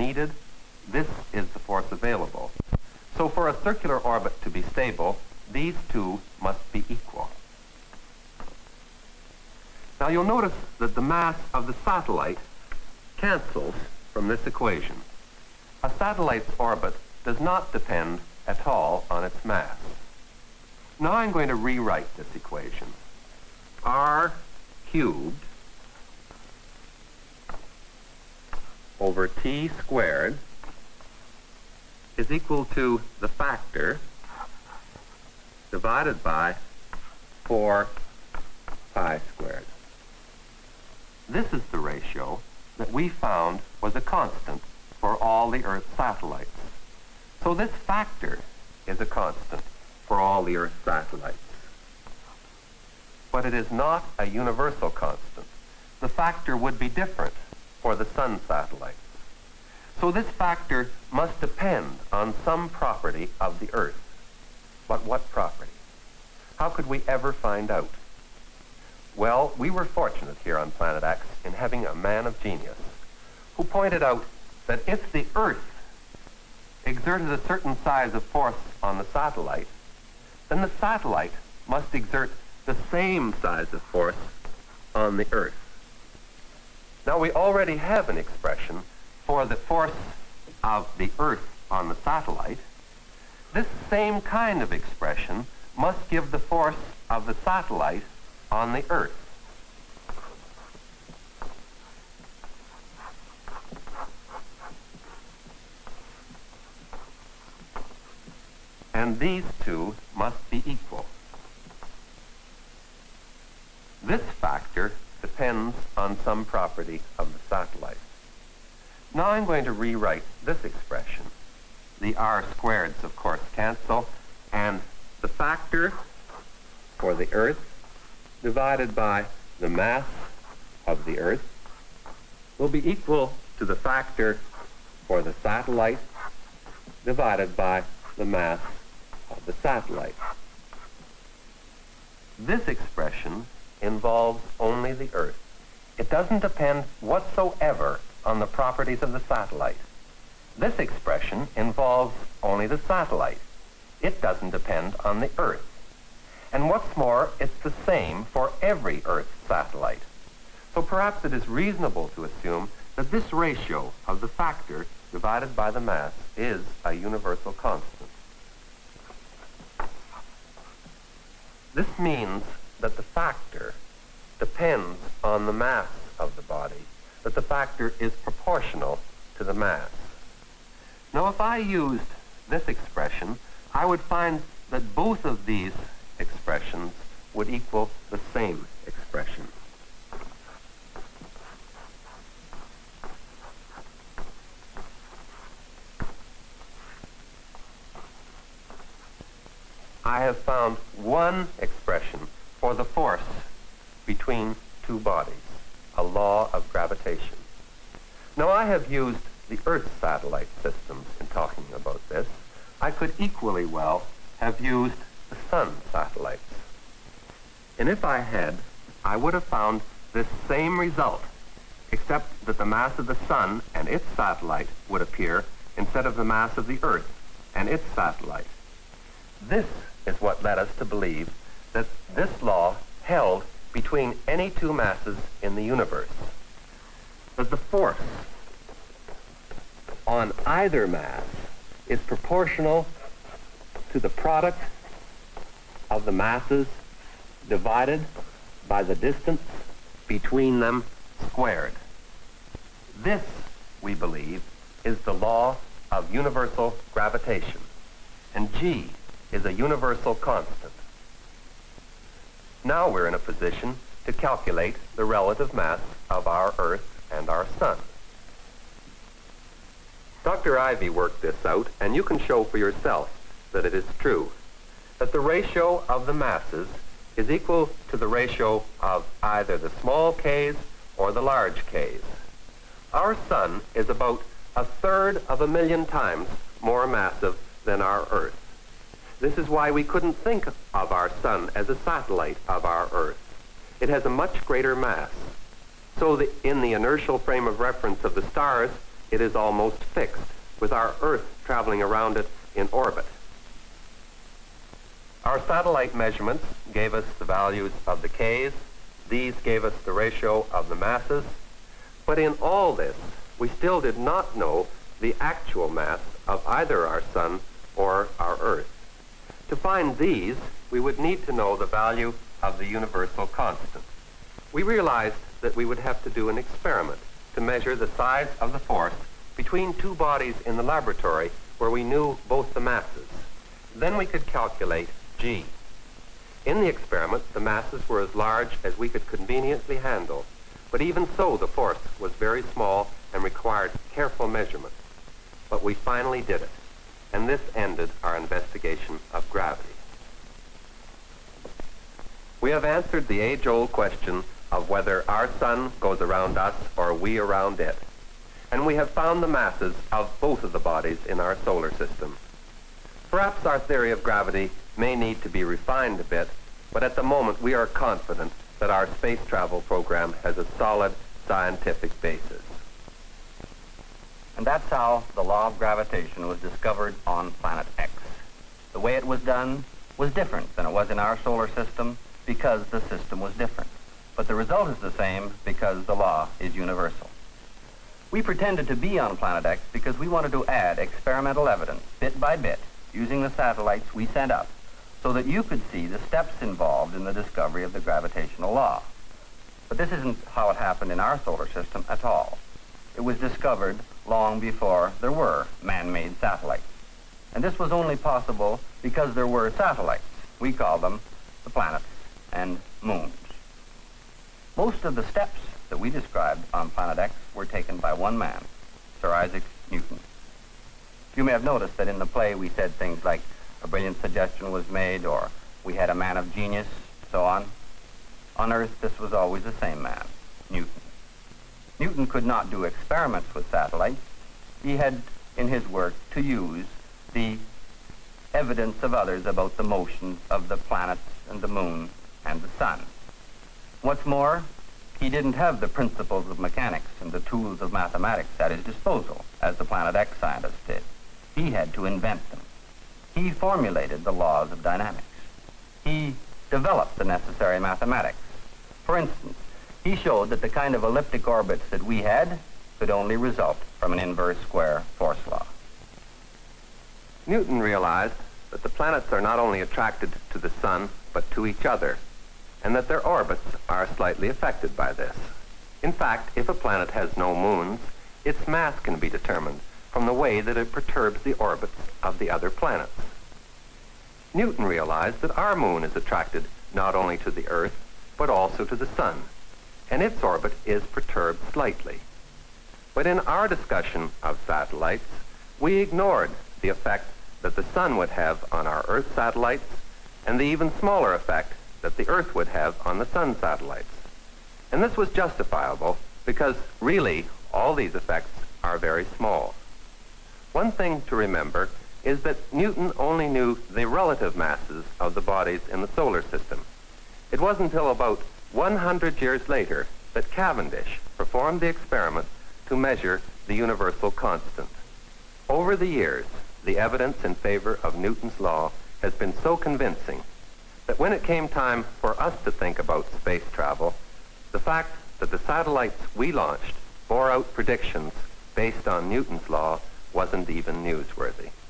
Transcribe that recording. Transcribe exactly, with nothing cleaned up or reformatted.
needed, this is the force available. So for a circular orbit to be stable, these two must be equal. Now you'll notice that the mass of the satellite cancels from this equation. A satellite's orbit does not depend at all on its mass. Now I'm going to rewrite this equation. R cubed over t squared is equal to the factor divided by four pi squared. This is the ratio that we found was a constant for all the Earth's satellites. So this factor is a constant for all the Earth's satellites. But it is not a universal constant. The factor would be different for the Sun satellites. So this factor must depend on some property of the Earth. But what property? How could we ever find out? Well, we were fortunate here on Planet X in having a man of genius who pointed out that if the Earth exerted a certain size of force on the satellite, then the satellite must exert the same size of force on the Earth. Now we already have an expression for the force of the Earth on the satellite. This same kind of expression must give the force of the satellite on the Earth. And these two must be equal. This factor depends on some property of the satellite. Now I'm going to rewrite this expression. The r squareds, of course, cancel, and the factor for the Earth divided by the mass of the Earth will be equal to the factor for the satellite divided by the mass of the satellite. This expression involves only the Earth. It doesn't depend whatsoever on the properties of the satellite. This expression involves only the satellite. It doesn't depend on the Earth. And what's more, it's the same for every Earth satellite. So perhaps it is reasonable to assume that this ratio of the factor divided by the mass is a universal constant. This means that the factor depends on the mass of the body, that the factor is proportional to the mass. Now, if I used this expression, I would find that both of these expressions would equal the same expression. I have found one expression for the force between two bodies, a law of gravitation. Now, I have used the Earth satellite systems in talking about this. I could equally well have used the Sun satellites. And if I had, I would have found this same result, except that the mass of the Sun and its satellite would appear instead of the mass of the Earth and its satellite. This is what led us to believe that this law held between any two masses in the universe, that the force on either mass is proportional to the product of the masses divided by the distance between them squared. This, we believe, is the law of universal gravitation, and G is a universal constant. Now we're in a position to calculate the relative mass of our Earth and our Sun. Doctor Ivy worked this out, and you can show for yourself that it is true, that the ratio of the masses is equal to the ratio of either the small k's or the large k's. Our Sun is about a third of a million times more massive than our Earth. This is why we couldn't think of our Sun as a satellite of our Earth. It has a much greater mass. So the, in the inertial frame of reference of the stars, it is almost fixed, with our Earth traveling around it in orbit. Our satellite measurements gave us the values of the Ks. These gave us the ratio of the masses. But in all this, we still did not know the actual mass of either our Sun or our Earth. To find these, we would need to know the value of the universal constant. We realized that we would have to do an experiment to measure the size of the force between two bodies in the laboratory where we knew both the masses. Then we could calculate G. In the experiment, the masses were as large as we could conveniently handle, but even so, the force was very small and required careful measurement. But we finally did it, and this ended our investigation of gravity. We have answered the age-old question of whether our Sun goes around us or we around it, and we have found the masses of both of the bodies in our solar system. Perhaps our theory of gravity may need to be refined a bit, but at the moment we are confident that our space travel program has a solid scientific basis. And that's how the law of gravitation was discovered on Planet X. The way it was done was different than it was in our solar system because the system was different. But the result is the same because the law is universal. We pretended to be on Planet X because we wanted to add experimental evidence, bit by bit, using the satellites we sent up, so that you could see the steps involved in the discovery of the gravitational law. But this isn't how it happened in our solar system at all. It was discovered long before there were man-made satellites. And this was only possible because there were satellites. We call them the planets and moons. Most of the steps that we described on Planet X were taken by one man, Sir Isaac Newton. You may have noticed that in the play we said things like a brilliant suggestion was made, or we had a man of genius, so on. On Earth, this was always the same man, Newton. Newton could not do experiments with satellites. He had, in his work, to use the evidence of others about the motions of the planets and the moon and the sun. What's more, he didn't have the principles of mechanics and the tools of mathematics at his disposal, as the Planet X scientists did. He had to invent them. He formulated the laws of dynamics. He developed the necessary mathematics. For instance, he showed that the kind of elliptic orbits that we had could only result from an inverse square force law. Newton realized that the planets are not only attracted to the Sun, but to each other, and that their orbits are slightly affected by this. In fact, if a planet has no moons, its mass can be determined from the way that it perturbs the orbits of the other planets. Newton realized that our moon is attracted not only to the Earth, but also to the Sun, and its orbit is perturbed slightly. But in our discussion of satellites, we ignored the effect that the Sun would have on our Earth satellites, and the even smaller effect that the Earth would have on the Sun satellites. And this was justifiable because really all these effects are very small. One thing to remember is that Newton only knew the relative masses of the bodies in the solar system. It wasn't until about one hundred years later that Cavendish performed the experiment to measure the universal constant. Over the years, the evidence in favor of Newton's law has been so convincing that when it came time for us to think about space travel, the fact that the satellites we launched bore out predictions based on Newton's law wasn't even newsworthy.